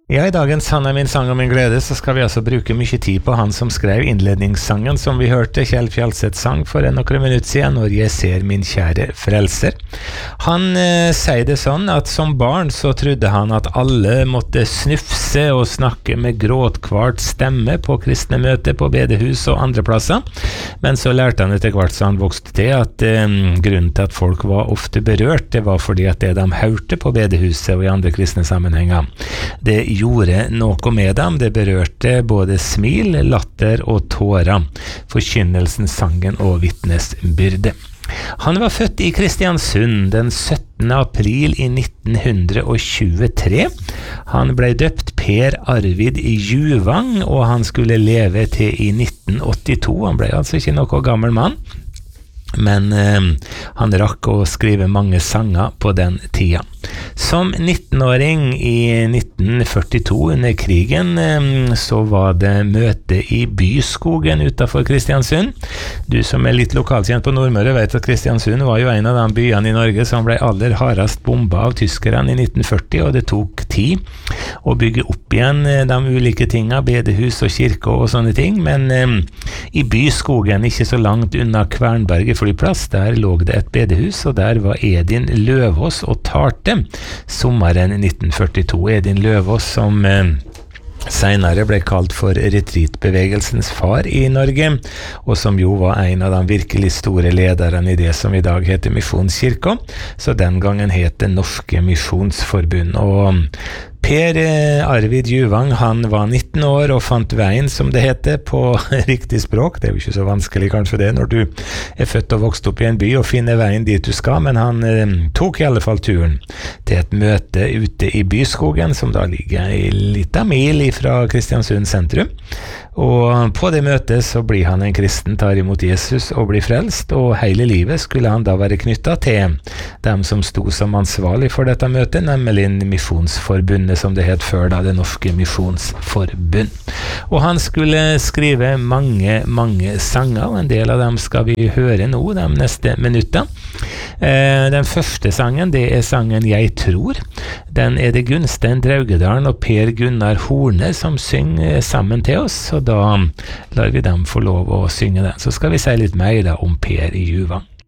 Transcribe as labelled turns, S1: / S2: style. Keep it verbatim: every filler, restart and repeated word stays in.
S1: Ja, i dagens Han er min sang og min glede så skal vi altså bruke mye tid på han som skrev innledningssangen som vi hørte Kjell Fjalseth sang for en noen minutter siden, Når jeg ser min kjære frelser. Han eh, sier det sånn at som barn så trodde han at alle måtte snufse og snakke med gråtkvart stemme på kristne møter på bedehus og andre plasser, men så lærte han etter hvert så han vokste til at eh, grunnen til at folk var ofte berørt, det var fordi at det de hørte på bedehuset og i andre kristne sammenhenger, det gjorde noe med dem, det berørte både smil, latter og tårer, forkynnelsen, sangen og vittnesbyrde. Han var født i Kristiansund den syttende april i nitten tjuetre. Han ble døpt Per Arvid Juvang, og han skulle leve til i nitten åttito. Han ble altså ikke noe gammel mann, men eh, han rakk å skrive mange sanger på den tida. Som nittenåring i nitten førtito under krigen eh, så var det møte i Byskogen utenfor Kristiansund. Du som er litt lokalkjent på Nordmøre vet at Kristiansund var jo en av de byene i Norge som ble aller hardest bomba av tyskerne i nitten førti, og det tok tid å bygge opp igjen de ulike tinga, bedehus og kirker og sånne ting, men eh, i Byskogen, ikke så langt unna Kvernberget flyplass, der lå det et bedehus, og der var Edin Løvås og talte sommeren nitten førtito. Edin Løvås som eh, senere ble kalt for retreatbevegelsens far i Norge, og som jo var en av de virkelig store lederne i det som i dag heter Misjonskirka, så den gangen het det Norske Misjonsforbund. Og Per Arvid Juvang, han var nitten år og fant veien, som det heter, på riktig språk. Det er jo ikke så vanskelig kanskje det når du er født og vokst opp i en by og finner veien dit du skal, men han eh, tok i alle fall turen til et møte ute i Byskogen, som da ligger i litt av mil fra Kristiansund sentrum. Og på det møtet så blir han en kristen, tar imot Jesus og blir frelst, og hele livet skulle han da være knyttet til dem som sto som ansvarlig for dette møtet, nemlig Misjonsforbundet, som det het før da, det Norske Misjonsforbund. Og han skulle skrive mange, mange sanger, og en del av dem skal vi høre nå de neste minutter. Eh, den første sangen, det er sangen Jeg tror. Den er det Gunstein Draugedalen og Per Gunnar Horne som synger sammen til oss, og da lar vi dem få lov å synge den. Så skal vi si litt mer da om Per Juvang.